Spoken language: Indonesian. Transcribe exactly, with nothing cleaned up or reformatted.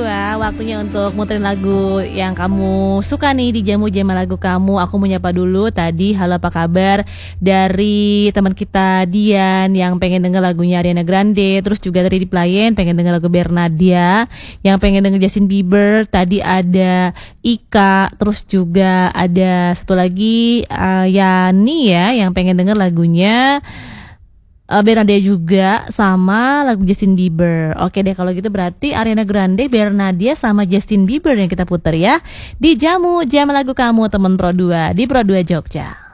Dua, waktunya untuk muterin lagu yang kamu suka nih di Jamu Jam Lagu Kamu. Aku mau nyapa dulu tadi, halo apa kabar, dari teman kita Dian yang pengen denger lagunya Ariana Grande. Terus juga dari Diplayen pengen denger lagu Bernadia, yang pengen denger Justin Bieber. Tadi ada Ika, terus juga ada satu lagi uh, Yani ya, yang pengen denger lagunya Uh, Bernadia juga sama lagu Justin Bieber. Oke deh kalau gitu berarti Ariana Grande, Bernadia sama Justin Bieber yang kita puter ya di Jamu Jam Lagu Kamu teman Pro dua di Pro dua Jogja.